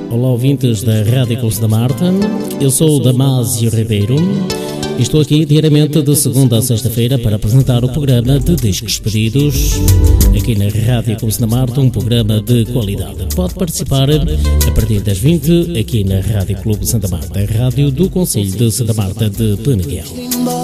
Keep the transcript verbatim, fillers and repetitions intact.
Olá, ouvintes da Rádio Clube Santa Marta. Eu sou o Damásio Ribeiro e estou aqui diariamente de segunda a sexta-feira para apresentar o programa de Discos Pedidos aqui na Rádio Clube Santa Marta, um programa de qualidade. Pode participar a partir das vinte aqui na Rádio Clube Santa Marta, a rádio do Concelho de Santa Marta de Peneguel.